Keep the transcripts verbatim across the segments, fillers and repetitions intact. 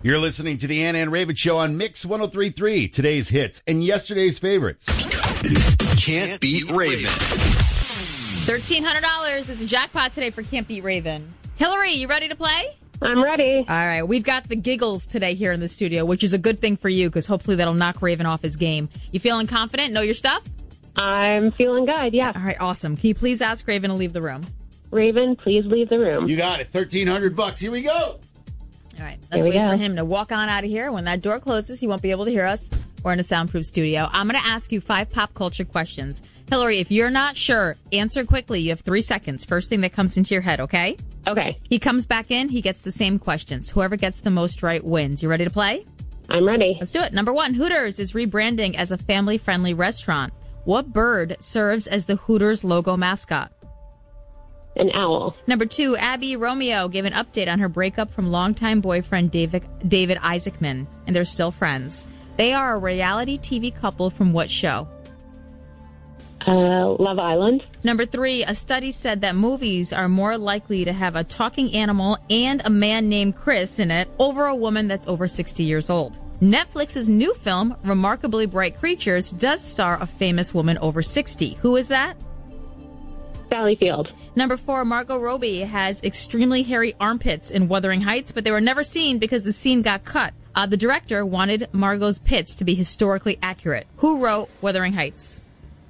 You're listening to the Ann and Raven Show on Mix one oh three point three. Today's hits and yesterday's favorites. Can't Beat Raven. thirteen hundred dollars is a jackpot today for Can't Beat Raven. Hillary, you ready to play? I'm ready. All right, we've got the giggles today here in the studio, which is a good thing for you because hopefully that'll knock Raven off his game. You feeling confident? Know your stuff? I'm feeling good, yeah. All right, awesome. Can you please ask Raven to leave the room? Raven, please leave the room. You got it. thirteen hundred bucks. Here we go. All right, let's Here we wait go. for him to walk on out of here. When that door closes, he won't be able to hear us. We're in a soundproof studio. I'm going to ask you five pop culture questions. Hillary, if you're not sure, answer quickly. You have three seconds. First thing that comes into your head, okay? Okay, He comes back in. He gets the same questions. Whoever gets the most right wins. You ready to play? I'm ready. Let's do it. Number one, Hooters is rebranding as a family-friendly restaurant. What bird serves as the Hooters logo mascot? An owl. Number two, Abby Romeo gave an update on her breakup from longtime boyfriend David, David Isaacman, and they're still friends. They are a reality T V couple from what show? Uh, Love Island. Number three, a study said that movies are more likely to have a talking animal and a man named Chris in it over a woman that's over sixty years old. Netflix's new film, Remarkably Bright Creatures, does star a famous woman over sixty. Who is that? Sally Field. Number four, Margot Robbie has extremely hairy armpits in Wuthering Heights, but they were never seen because the scene got cut. Uh, the director wanted Margot's pits to be historically accurate. Who wrote Wuthering Heights?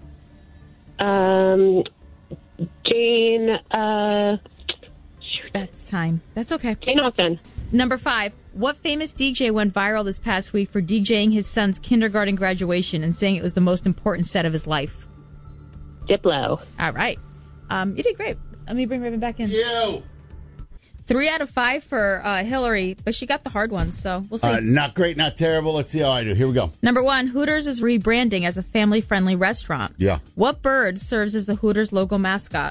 Um, Jane, uh, That's time. That's okay. Jane Austen. Number five, what famous D J went viral this past week for DJing his son's kindergarten graduation and saying it was the most important set of his life? Diplo. All right. Um, you did great. Let me bring Raven back in. You. Three out of five for uh, Hillary, but she got the hard ones, so we'll see. Uh, not great, not terrible. Let's see how I do. Here we go. Number one, Hooters is rebranding as a family-friendly restaurant. Yeah. What bird serves as the Hooters logo mascot?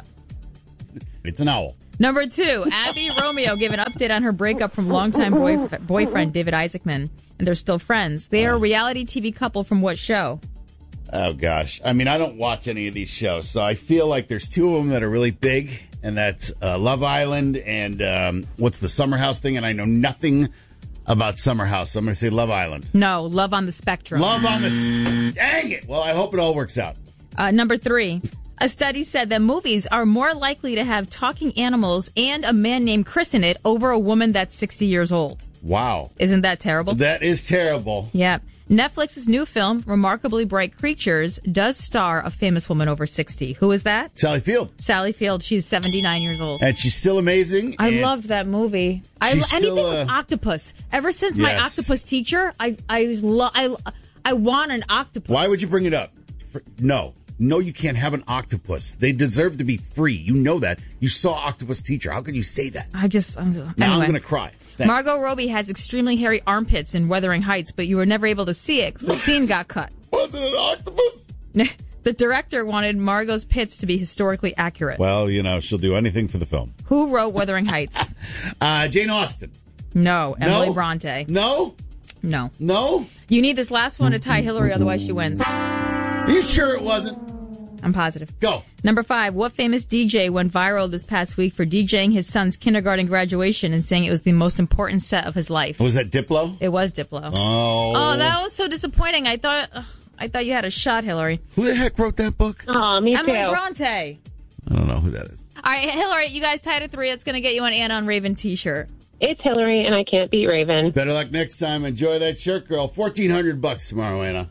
It's an owl. Number two, Abby Romeo gave an update on her breakup from longtime boy- boyfriend David Isaacman, and they're still friends. They are a reality T V couple from what show? Oh, gosh. I mean, I don't watch any of these shows, so I feel like there's two of them that are really big, and that's uh, Love Island and um, what's the Summer House thing, and I know nothing about Summer House, so I'm going to say Love Island. No, Love on the Spectrum. Love on the... Dang it! Well, I hope it all works out. Uh, number three, a study said that movies are more likely to have talking animals and a man named Chris in it over a woman that's sixty years old. Wow. Isn't that terrible? That is terrible. Yeah. Netflix's new film, Remarkably Bright Creatures, does star a famous woman over sixty. Who is that? Sally Field. Sally Field. She's seventy-nine years old. And she's still amazing. I and loved that movie. I She's anything still, with uh, octopus. Ever since my Yes. octopus teacher, I I lo- I I want an octopus. Why would you bring it up? For, no. No, you can't have an octopus. They deserve to be free. You know that. You saw Octopus Teacher. How could you say that? I just I'm, Now anyway. I'm going to cry. Thanks. Margot Robbie has extremely hairy armpits in Wuthering Heights, but you were never able to see it because the scene got cut. Was it an octopus? The director wanted Margot's pits to be historically accurate. Well, you know, she'll do anything for the film. Who wrote Wuthering Heights? Uh, Jane Austen. No, Emily No. Bronte. No? No. No? You need this last one to tie Hillary, otherwise she wins. Are you sure it wasn't? I'm positive. Go. Number five, what famous D J went viral this past week for DJing his son's kindergarten graduation and saying it was the most important set of his life? Was that Diplo? It was Diplo. Oh. Oh, that was so disappointing. I thought ugh, I thought you had a shot, Hillary. Who the heck wrote that book? Oh, me Emily too. Bronte. I don't know who that is. All right, Hillary, you guys tied at three. That's going to get you an Anna on Raven t-shirt. It's Hillary, and I can't beat Raven. Better luck next time. Enjoy that shirt, girl. fourteen hundred bucks tomorrow, Anna.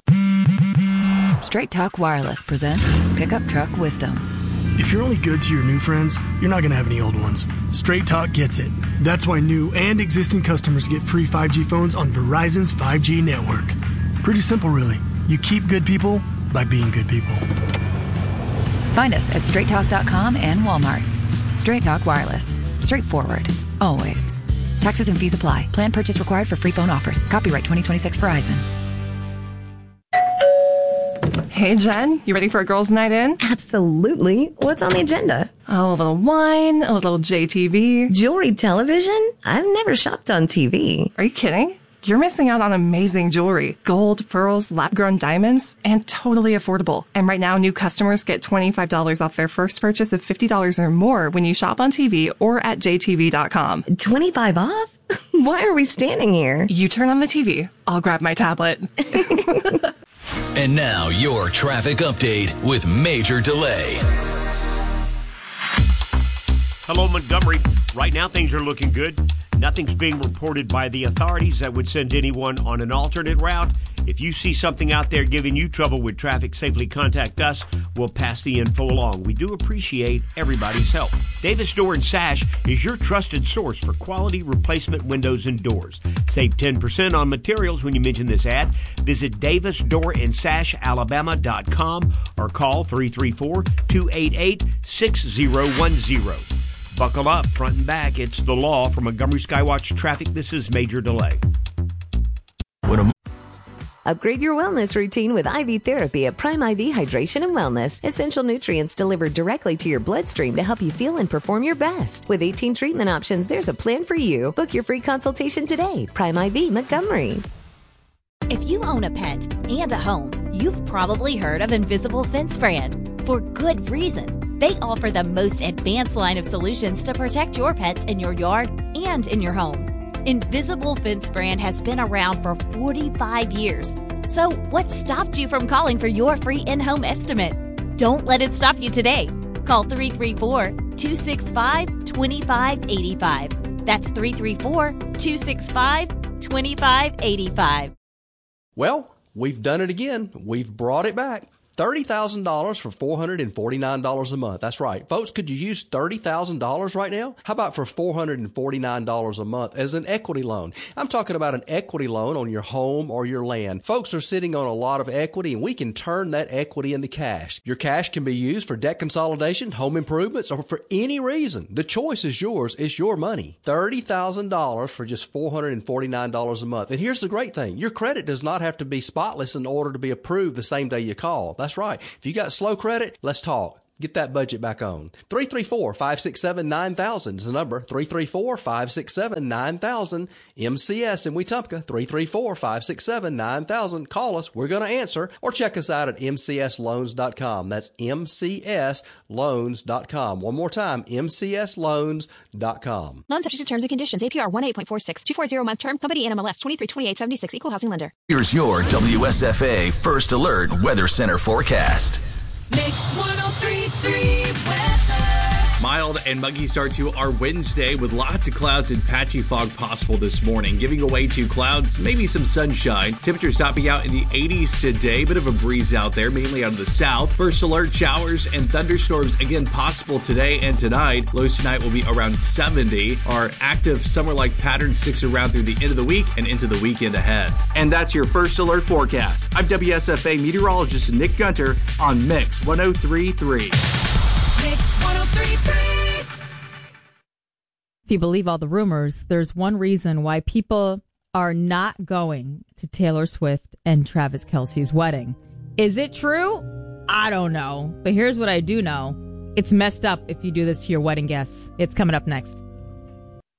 Straight Talk Wireless presents Pickup Truck Wisdom. If you're only good to your new friends, you're not going to have any old ones. Straight Talk gets it. That's why new and existing customers get free five G phones on Verizon's five G network. Pretty simple, really. You keep good people by being good people. Find us at straight talk dot com and Walmart. Straight Talk Wireless. Straightforward. Always. Taxes and fees apply. Plan purchase required for free phone offers. Copyright twenty twenty-six Verizon. Hey, Jen, you ready for a girls' night in? Absolutely. What's on the agenda? Oh, a little wine, a little J T V. Jewelry television? I've never shopped on T V. Are you kidding? you're missing out on amazing jewelry. Gold, pearls, lab-grown diamonds, and totally affordable. And right now, new customers get twenty-five dollars off their first purchase of fifty dollars or more when you shop on T V or at J T V dot com. twenty-five off? Why are we standing here? You turn on the T V. I'll grab my tablet. And now your traffic update with Major Delay. Hello, Montgomery. Right now, things are looking good. Nothing's being reported by the authorities that would send anyone on an alternate route. If you see something out there giving you trouble with traffic, safely contact us. We'll pass the info along. We do appreciate everybody's help. Davis Door and Sash is your trusted source for quality replacement windows and doors. Save ten percent on materials when you mention this ad. Visit Davis Door and Sash Alabama dot com or call three three four, two eight eight, six zero one zero. Buckle up, front and back. It's the law. From Montgomery Skywatch Traffic, this is Major Delay. Upgrade your wellness routine with I V therapy at Prime I V Hydration and Wellness. Essential nutrients delivered directly to your bloodstream to help you feel and perform your best. With eighteen treatment options, there's a plan for you. Book your free consultation today. Prime I V Montgomery. If you own a pet and a home, you've probably heard of Invisible Fence Brand. For good reason. They offer the most advanced line of solutions to protect your pets in your yard and in your home. Invisible Fence Brand has been around for forty-five years. So what stopped you from calling for your free in-home estimate? Don't let it stop you today. Call three three four, two six five, two five eight five. That's three three four, two six five, two five eight five. Well, we've done it again. We've brought it back. thirty thousand dollars for four hundred forty-nine dollars a month. That's right. Folks, could you use thirty thousand dollars right now? How about for four hundred forty-nine dollars a month as an equity loan? I'm talking about an equity loan on your home or your land. Folks are sitting on a lot of equity, and we can turn that equity into cash. Your cash can be used for debt consolidation, home improvements, or for any reason. The choice is yours. It's your money. thirty thousand dollars for just four hundred forty-nine dollars a month. And here's the great thing. Your credit does not have to be spotless in order to be approved the same day you call. That's right. If you got slow credit, let's talk. Get that budget back on. three three four, five six seven, nine thousand is the number. three three four, five six seven, nine thousand. M C S in Wetumpka. three three four, five six seven, nine thousand. Call us. We're going to answer. Or check us out at M C S loans dot com. That's M C S loans dot com. One more time, M C S loans dot com. Loan subject to terms and conditions. A P R one eight point four six. two forty month term. Company N M L S twenty-three twenty-eight seventy-six. Equal housing lender. Here's your W S F A First Alert Weather Center forecast. Mix one oh three point three weather. Mild and muggy start to our Wednesday with lots of clouds and patchy fog possible this morning, giving away to clouds, maybe some sunshine. Temperatures topping out in the eighties today. Bit of a breeze out there, mainly out of the south. First alert showers and thunderstorms again possible today and tonight. Lows tonight will be around seventy. Our active summer-like pattern sticks around through the end of the week and into the weekend ahead. And that's your First Alert forecast. I'm W S F A meteorologist Nick Gunter on Mix one oh three point three. Mix one oh three point three. If you believe all the rumors, there's one reason why people are not going to Taylor Swift and Travis Kelce's wedding. Is it true? I don't know. But here's what I do know. It's messed up if you do this to your wedding guests. It's coming up next.